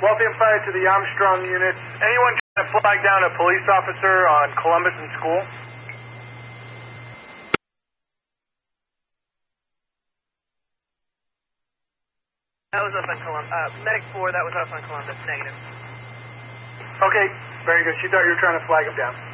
Lafayette Fire to the Armstrong units. Anyone trying to flag down a police officer on Columbus and School? That was us on Columbus. Medic 4, that was us on Columbus. Negative. Okay, very good. She thought you were trying to flag him down.